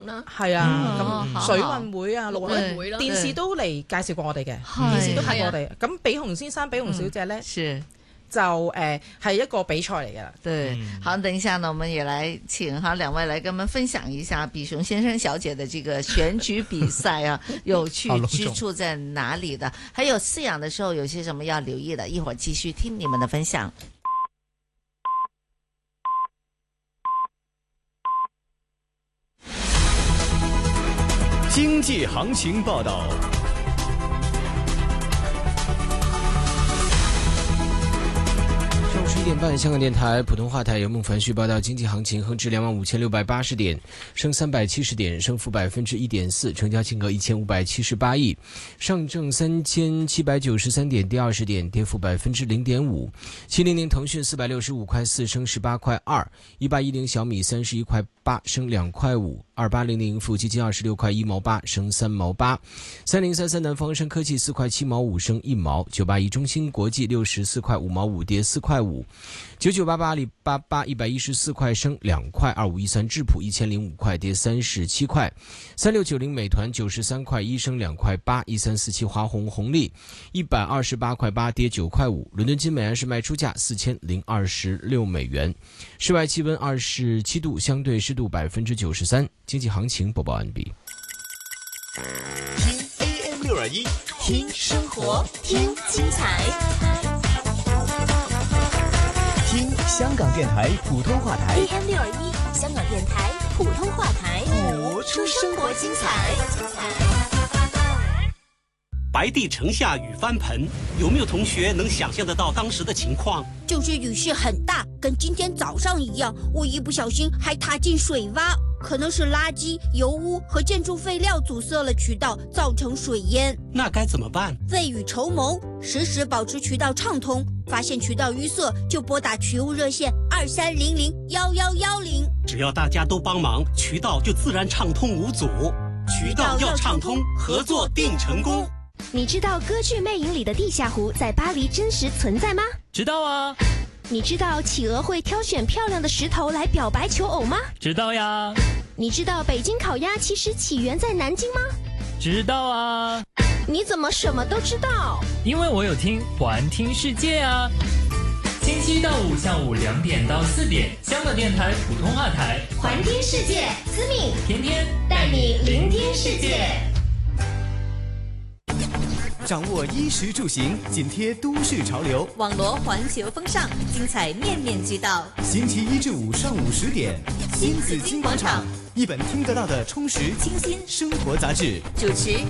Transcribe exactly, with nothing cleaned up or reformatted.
啦， 係啊，咁、 嗯、 水運會啊、陸運會啦， 電視都嚟介紹過我哋嘅，電視都睇過我哋。咁比熊先生、比熊小姐咧， 是就誒係、呃、一個比賽嚟㗎啦。 對，好，等一下呢，我們也來請哈兩位來跟我們分享一下比熊先生小姐的這個選舉比賽啊，有趣之處在哪裡的？還有飼養的時候有些什麼要留意的？一會兒繼續聽你們的分享。 經濟行情報道。 上午十一點半，香港電台普通話台由孟凡旭報道經濟行情，恒指兩萬五千六百八十點，升三百七十點，升幅百分之一點四，成交金額一千五百七十八億。上證三千七百九十三點，跌二十點，跌幅百分之零點五。七零零騰訊四百六十五塊四，升十八塊二。一八一零小米三十一塊八，升兩塊五。二八零零富基金二十六塊一毛八，升三毛八。三零三三南方生科技四塊七毛五，升一毛。九八一中芯國際六十四塊五毛五，跌四塊五。九九八八阿里巴巴一百一十四塊升兩塊。二五一三智普一千零五塊跌三十七塊。三六九零美團九十三塊一升兩塊八。一三四七華虹紅利一百二十八塊八跌九塊五。倫敦金每安士賣出價四千零二十六美元。室外氣溫二十七度，相對濕度百分之九十三。經濟行情播報完畢。 聽 A M 六二一，聽生活， 聽精彩， 聽香港電台普通話台 A M 六二一，香港電台普通話台， 活出生活精彩。 白帝城下雨翻盆，有沒有同學能想象得到當時的情況？ 就是雨勢很大，跟今天早上一樣，我一不小心還踏進水洼，可能是垃圾、油污和建築廢料阻塞了渠道，造成水淹。 那該怎麼辦？ 未雨綢繆，時時保持渠道暢通，發現渠道淤塞就撥打渠務熱線二三零零幺幺幺零。 只要大家都幫忙，渠道就自然暢通無阻。渠道要暢通，合作定成功。 你知道歌劇魅影裏的地下湖在巴黎真實存在嗎？ 知道啊。 你知道企鵝會挑選漂亮的石頭來表白求偶嗎？ 知道呀。 你知道北京烤鴨其實起源在南京嗎？ 知道啊。 你怎麼什麼都知道？ 因為我有聽環聽世界啊。星期到五下午兩點到四點，香港電台普通話台環聽世界，思敏天天帶你聆聽世界。 掌握衣食住行，緊貼都市潮流， 網羅環球風尚，精彩面面俱到。 星期一至五上午十點，新紫荊廣場，一本聽得到的充實清新生活雜誌。 主持